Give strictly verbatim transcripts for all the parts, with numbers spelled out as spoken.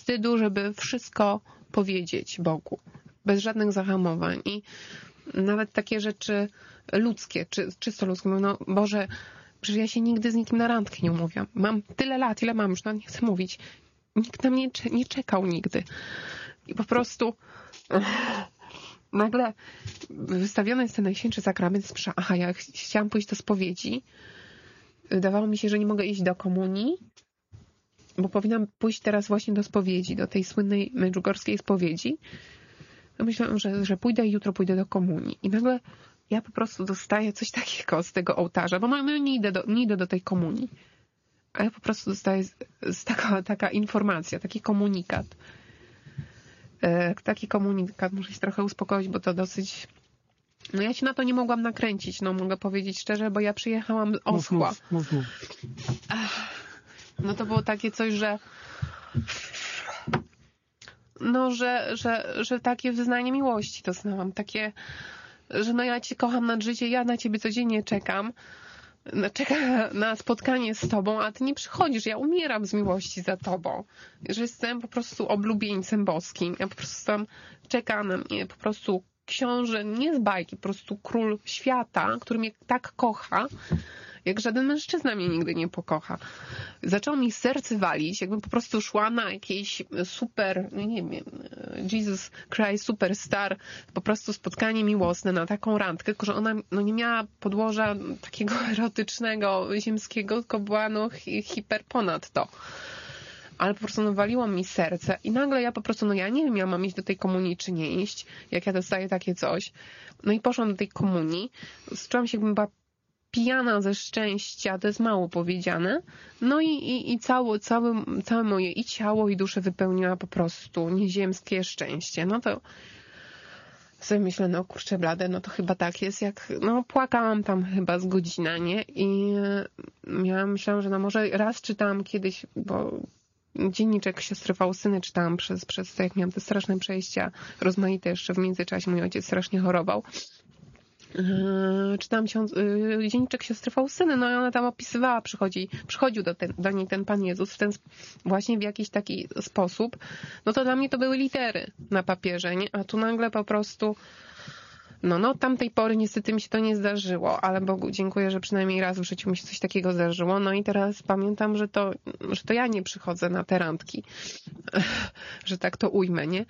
wstydu, żeby wszystko powiedzieć Bogu. Bez żadnych zahamowań. I nawet takie rzeczy ludzkie, czy, czysto ludzkie. No Boże, przecież ja się nigdy z nikim na randkę nie umówiłam. Mam tyle lat, ile mam, już nawet nie chcę mówić. Nikt na mnie nie czekał nigdy. I po prostu nagle wystawiony jest ten Najświętszy Sakrament. Aha, ja ch- chciałam pójść do spowiedzi. Wydawało mi się, że nie mogę iść do komunii, bo powinnam pójść teraz właśnie do spowiedzi, do tej słynnej medjugorskiej spowiedzi. No myślałam, że, że pójdę i jutro pójdę do komunii. I nagle ja po prostu dostaję coś takiego z tego ołtarza, bo no, no nie, idę do, nie idę do tej komunii. A ja po prostu dostaję z, z taka, taka informacja, taki komunikat. E, taki komunikat, muszę się trochę uspokoić, bo to dosyć... No ja się na to nie mogłam nakręcić, no mogę powiedzieć szczerze, bo ja przyjechałam oschła. Mów, mów, mów. No to było takie coś, że no, że, że, że takie wyznanie miłości doznałam. Takie, że no ja cię kocham nad życie, ja na ciebie codziennie czekam. Czekam na spotkanie z tobą, a ty nie przychodzisz. Ja umieram z miłości za tobą. Że jestem po prostu oblubieńcem boskim. Ja po prostu tam czeka na mnie po prostu książę, nie z bajki, po prostu król świata, który mnie tak kocha, jak żaden mężczyzna mnie nigdy nie pokocha. Zaczęło mi serce walić, jakbym po prostu szła na jakieś super, nie wiem, Jesus Christ Superstar, po prostu spotkanie miłosne na taką randkę, tylko że ona no, nie miała podłoża takiego erotycznego, ziemskiego, tylko była no, hi- hiper ponad to. Ale po prostu no, waliło mi serce i nagle ja po prostu, no ja nie wiem, ja mam iść do tej komunii czy nie iść, jak ja dostaję takie coś. No i poszłam do tej komunii, czułam się, jakbym była pijana ze szczęścia, to jest mało powiedziane. No i, i, i całe, całe, całe moje i ciało, i duszę wypełniła po prostu nieziemskie szczęście. No to sobie myślę, no kurczę blade, no to chyba tak jest, jak, no płakałam tam chyba z godzina, nie? I miałam, myślałam, że no może raz czytałam kiedyś, bo dzienniczek siostry Faustyny czytałam przez, przez to, jak miałam te straszne przejścia rozmaite jeszcze w międzyczasie, mój ojciec strasznie chorował. Yy, czytałam ksiądz, yy, dzienniczek siostry Faustyny, no i ona tam opisywała, przychodzi, przychodził do, ten, do niej ten Pan Jezus w ten, właśnie w jakiś taki sposób. No to dla mnie to były litery na papierze, nie? A tu nagle po prostu no, no, od tamtej pory niestety mi się to nie zdarzyło, ale Bogu dziękuję, że przynajmniej raz w życiu mi się coś takiego zdarzyło. No i teraz pamiętam, że to, że to ja nie przychodzę na te randki, że tak to ujmę, nie?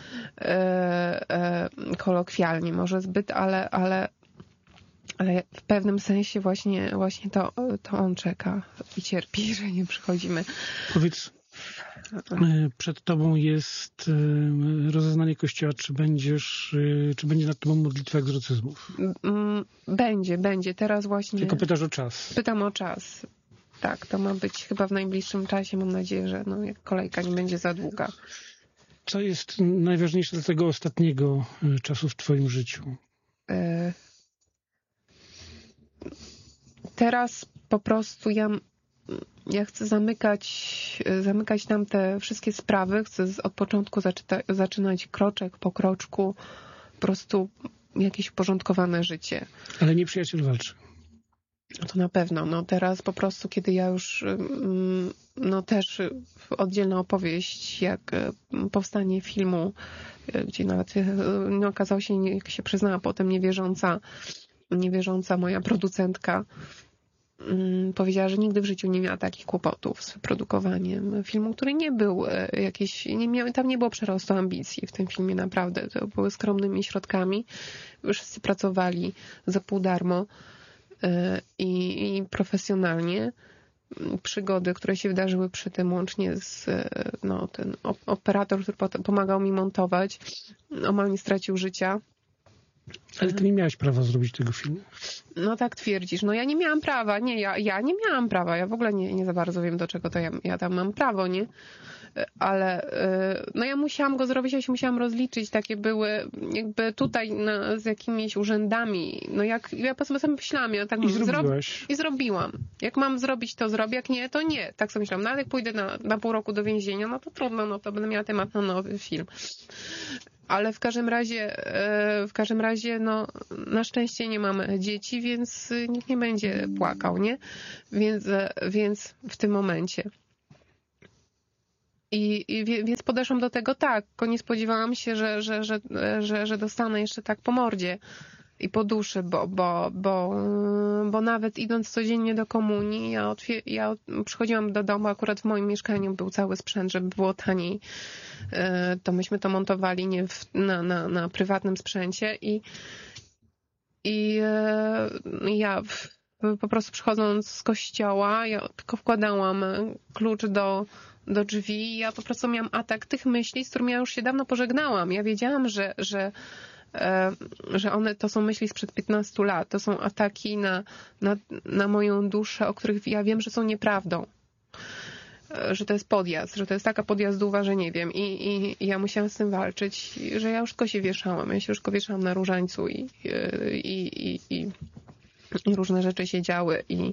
E, e, kolokwialnie może zbyt, ale, ale, ale w pewnym sensie właśnie, właśnie to, to on czeka i cierpi, że nie przychodzimy. Powiedz, przed tobą jest rozeznanie Kościoła, czy będziesz, czy będzie nad tobą modlitwa egzorcyzmów? Będzie, będzie. Teraz właśnie... Tylko pytasz o czas. Pytam o czas. Tak, to ma być chyba w najbliższym czasie. Mam nadzieję, że no, jak kolejka nie będzie za długa. Co jest najważniejsze dla tego ostatniego czasu w twoim życiu? Teraz po prostu ja... Ja chcę zamykać, zamykać tam te wszystkie sprawy. Chcę od początku zaczyta, zaczynać kroczek po kroczku. Po prostu jakieś uporządkowane życie. Ale nieprzyjaciel walczy. No to na pewno. No teraz po prostu, kiedy ja już no też oddzielna opowieść, jak powstanie filmu, gdzie nawet no, okazało się, jak się przyznała potem niewierząca, niewierząca moja producentka, powiedziała, że nigdy w życiu nie miała takich kłopotów z produkowaniem filmu, który nie był jakiś, nie miał, tam nie było przerostu ambicji w tym filmie, naprawdę. To były skromnymi środkami. Wszyscy pracowali za pół darmo i, i profesjonalnie. Przygody, które się wydarzyły przy tym, łącznie z no, ten operator, który pomagał mi montować, omal nie stracił życia. Ale ty nie miałaś prawa zrobić tego filmu. No tak twierdzisz. No ja nie miałam prawa. Nie, ja, ja nie miałam prawa. Ja w ogóle nie, nie za bardzo wiem, do czego to ja, ja tam mam prawo, nie? Ale no ja musiałam go zrobić, ja się musiałam rozliczyć. Takie były jakby tutaj na, z jakimiś urzędami. No jak, ja po sobie myślałam, ja tak I zrobiłaś. I zrobiłam. Jak mam zrobić, to zrobię. Jak nie, to nie. Tak sobie myślałam. No ale jak pójdę na, na pół roku do więzienia, no to trudno, no to będę miała temat na nowy film. Ale w każdym razie, w każdym razie, no, na szczęście nie mam dzieci, więc nikt nie będzie płakał, nie? Więc, więc w tym momencie. I, i więc podeszłam do tego tak, tylko nie spodziewałam się, że, że, że, że, że dostanę jeszcze tak po mordzie i po duszy, bo, bo, bo, bo nawet idąc codziennie do komunii, ja, otwier- ja przychodziłam do domu, akurat w moim mieszkaniu był cały sprzęt, żeby było taniej, to myśmy to montowali nie w, na, na, na prywatnym sprzęcie i, i ja po prostu przychodząc z kościoła, ja tylko wkładałam klucz do do drzwi. Ja po prostu miałam atak tych myśli, z którymi ja już się dawno pożegnałam. Ja wiedziałam, że, że, e, że one to są myśli sprzed piętnastu lat. To są ataki na, na, na moją duszę, o których ja wiem, że są nieprawdą. E, że to jest podjazd, że to jest taka podjazdowa, że nie wiem. I, i, i ja musiałam z tym walczyć, że ja już tylko się wieszałam. Ja się już tylko wieszałam na różańcu i, i, i, i, i różne rzeczy się działy i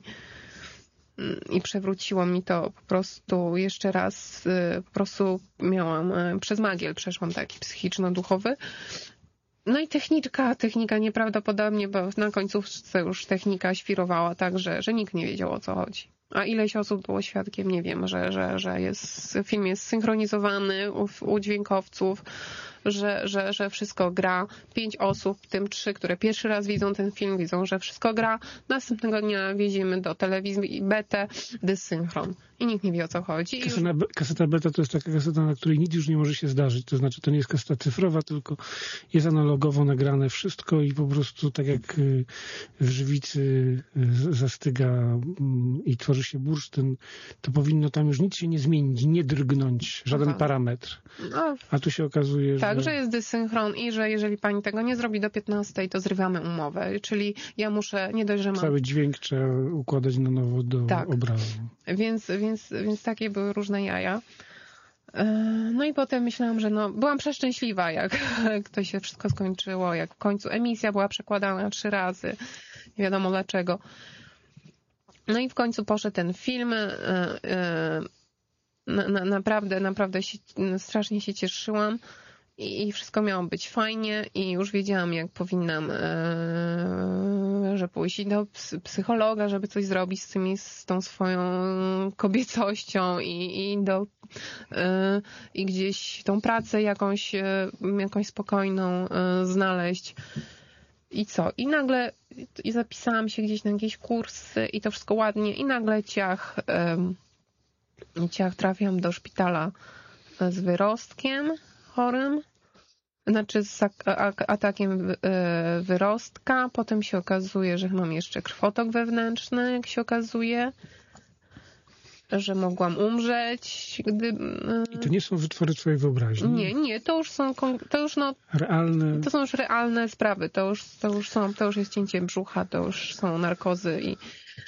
I przewróciło mi to po prostu jeszcze raz, po prostu miałam, przez magiel przeszłam taki psychiczno-duchowy. No i techniczka, technika nieprawdopodobnie, bo na końcówce już technika świrowała tak, że, że nikt nie wiedział, o co chodzi. A ileś osób było świadkiem, nie wiem, że, że, że jest, film jest synchronizowany u, u dźwiękowców, że, że, że wszystko gra. Pięć osób, w tym trzy, które pierwszy raz widzą ten film, widzą, że wszystko gra. Następnego dnia wieziemy do telewizji betę, dysynchron. I nikt nie wie, o co chodzi. Kaseta, już... kaseta beta to jest taka kaseta, na której nic już nie może się zdarzyć. To znaczy, to nie jest kaseta cyfrowa, tylko jest analogowo nagrane wszystko i po prostu tak jak w żywicy zastyga i tworzy się bursztyn, to powinno tam już nic się nie zmienić, nie drgnąć, żaden Aha. parametr. No, a tu się okazuje, tak, że... że jest dysynchron i że jeżeli pani tego nie zrobi do piętnastej, to zrywamy umowę. Czyli ja muszę, nie dość, że mam... Cały dźwięk trzeba układać na nowo do tak. obrazu. Więc, więc, więc takie były różne jaja. No i potem myślałam, że no, byłam przeszczęśliwa, jak to się wszystko skończyło, jak w końcu emisja była przekładana trzy razy. Nie wiadomo dlaczego. No i w końcu poszedł ten film. Na, na, naprawdę, naprawdę się, strasznie się cieszyłam i, i wszystko miało być fajnie i już wiedziałam, jak powinnam, e, że pójść do psychologa, żeby coś zrobić z tymi, z tą swoją kobiecością i, i do e, i gdzieś tą pracę jakąś, jakąś spokojną e, znaleźć. I co? I nagle i zapisałam się gdzieś na jakieś kursy i to wszystko ładnie i nagle ciach e, ciach trafiam do szpitala z wyrostkiem chorym, znaczy z atakiem wyrostka. Potem się okazuje, że mam jeszcze krwotok wewnętrzny, jak się okazuje, że mogłam umrzeć. Gdy... I to nie są wytwory twojej wyobraźni? Nie, nie, to już są, to już no, realne... To są już realne sprawy, to już, to już są, to już jest cięcie brzucha, to już są narkozy i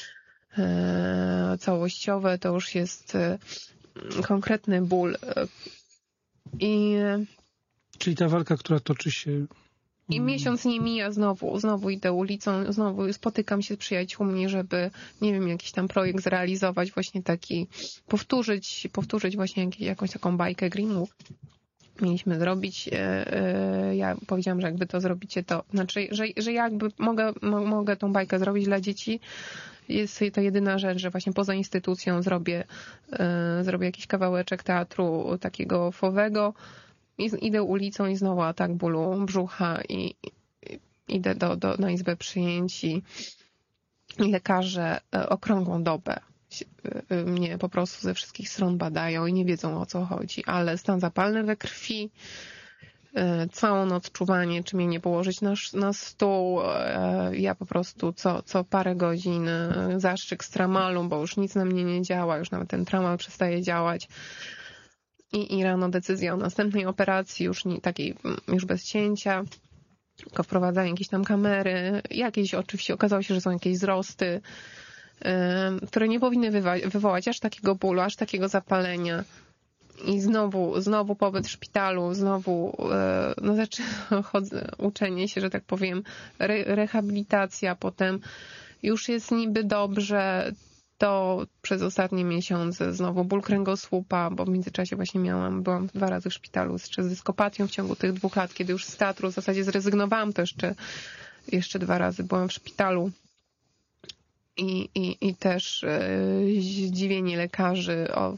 e, całościowe, to już jest e, konkretny ból. I Czyli ta walka, która toczy się... I miesiąc nie mija, znowu, znowu idę ulicą, znowu spotykam się z przyjaciółmi, żeby, nie wiem, jakiś tam projekt zrealizować, właśnie taki, powtórzyć, powtórzyć właśnie jak, jakąś taką bajkę Grimmów. Mieliśmy zrobić, ja powiedziałam, że jakby to zrobicie, to znaczy, że, że jakby mogę, mogę tą bajkę zrobić dla dzieci. Jest to jedyna rzecz, że właśnie poza instytucją zrobię, zrobię jakiś kawałeczek teatru takiego fowego. I idę ulicą i znowu atak bólu brzucha i, i idę do, do, na izbę przyjęć i, i lekarze okrągłą dobę mnie po prostu ze wszystkich stron badają i nie wiedzą, o co chodzi, ale stan zapalny we krwi, całą noc czuwanie, czy mnie nie położyć na, na stół, ja po prostu co, co parę godzin zastrzyk z tramalu, bo już nic na mnie nie działa, już nawet ten tramal przestaje działać. I, I rano decyzja o następnej operacji, już nie, takiej, już bez cięcia, tylko wprowadzanie jakieś tam kamery, jakieś oczywiście okazało się, że są jakieś wzrosty, yy, które nie powinny wywa- wywołać aż takiego bólu, aż takiego zapalenia. I znowu, znowu pobyt w szpitalu, znowu yy, no znaczy, chodzę, uczenie się, że tak powiem, re- rehabilitacja, potem już jest niby dobrze, to przez ostatnie miesiące znowu ból kręgosłupa, bo w międzyczasie właśnie miałam, byłam dwa razy w szpitalu jeszcze z dyskopatią w ciągu tych dwóch lat, kiedy już z teatru w zasadzie zrezygnowałam, to jeszcze, jeszcze dwa razy byłam w szpitalu. I, i, i też yy, zdziwienie lekarzy, o,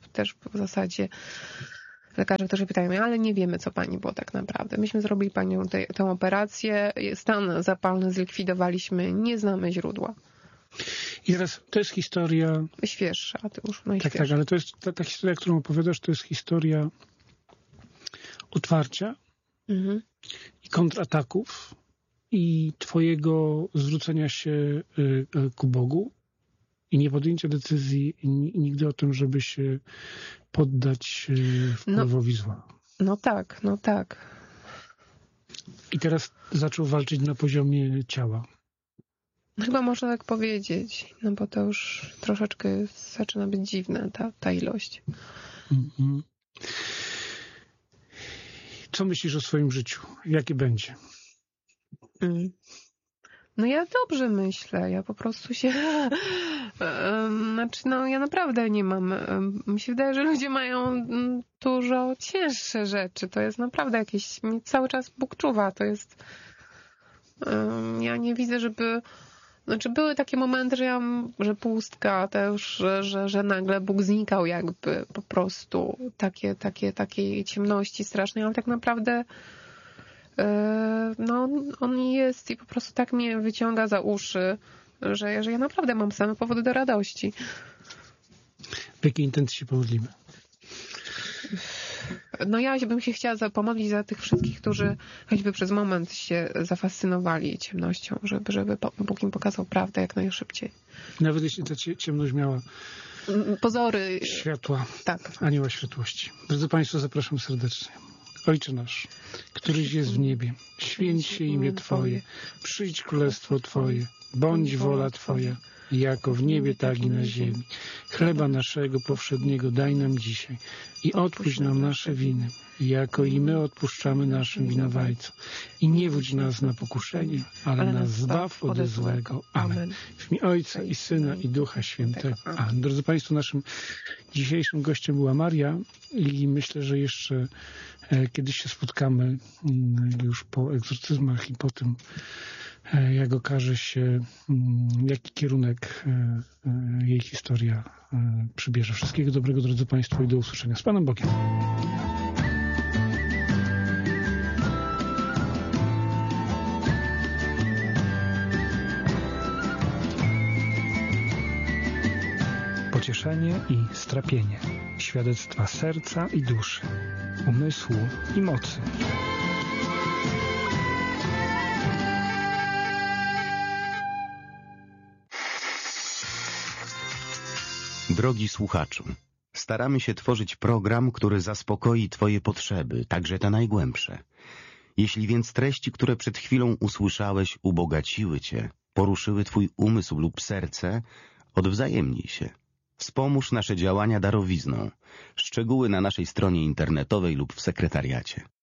też w zasadzie lekarze, którzy pytają mnie, ale nie wiemy, co pani było tak naprawdę. Myśmy zrobili panią te, tę operację, stan zapalny zlikwidowaliśmy, nie znamy źródła. I teraz to jest historia... Świeższa, a ty już no Tak, tak, ale to jest ta, ta historia, którą opowiadasz, to jest historia otwarcia mhm. i kontrataków i twojego zwrócenia się ku Bogu i nie podjęcia decyzji nigdy o tym, żeby się poddać wpływowi no, zła. No tak, no tak. I teraz zaczął walczyć na poziomie ciała. Chyba można tak powiedzieć, no bo to już troszeczkę zaczyna być dziwne, ta, ta ilość. Mm-hmm. Co myślisz o swoim życiu? Jakie będzie? Mm. No ja dobrze myślę, ja po prostu się... Znaczy, no ja naprawdę nie mam... Mi się wydaje, że ludzie mają dużo cięższe rzeczy. To jest naprawdę jakieś... Mnie cały czas Bóg czuwa, to jest... Ja nie widzę, żeby... Znaczy były takie momenty, że ja, że pustka też, że, że, że nagle Bóg znikał jakby po prostu. Takie, takie, takiej ciemności strasznej, ale tak naprawdę no on jest i po prostu tak mnie wyciąga za uszy, że, że ja naprawdę mam same powody do radości. W jakiej intencji się pomodlimy? No ja bym się chciała pomodlić za tych wszystkich, którzy choćby przez moment się zafascynowali ciemnością, żeby, żeby Bóg im pokazał prawdę jak najszybciej. Nawet jeśli ta ciemność miała pozory światła, tak. Anioła światłości. Drodzy Państwo, zapraszam serdecznie. Ojcze nasz, któryś jest w niebie, święć się imię Twoje, przyjdź królestwo Twoje, bądź wola Twoja, jako w niebie, tak i na ziemi. Chleba naszego powszedniego daj nam dzisiaj i odpuść nam nasze winy, jako i my odpuszczamy naszym winowajcom. I nie wódź nas na pokuszenie, ale nas zbaw ode złego. Amen. W imię Ojca i Syna i Ducha Świętego. Amen. Drodzy Państwo, naszym dzisiejszym gościem była Maria i myślę, że jeszcze kiedyś się spotkamy już po egzorcyzmach i po tym, jak okaże się, jaki kierunek jej historia przybierze. Wszystkiego dobrego, drodzy Państwo, i do usłyszenia. Z Panem Bogiem. Pocieszenie i strapienie. Świadectwa serca i duszy, umysłu i mocy. Drogi słuchaczu, staramy się tworzyć program, który zaspokoi Twoje potrzeby, także te najgłębsze. Jeśli więc treści, które przed chwilą usłyszałeś, ubogaciły Cię, poruszyły Twój umysł lub serce, odwzajemnij się. Wspomóż nasze działania darowizną. Szczegóły na naszej stronie internetowej lub w sekretariacie.